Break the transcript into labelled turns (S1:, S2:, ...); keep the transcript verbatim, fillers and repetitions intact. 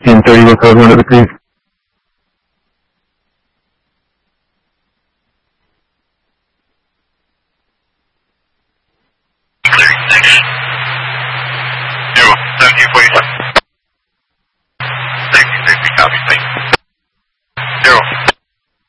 S1: ten thirty, we'll code one to the crew.
S2: thirty-six, zero, seventeen forty-seven.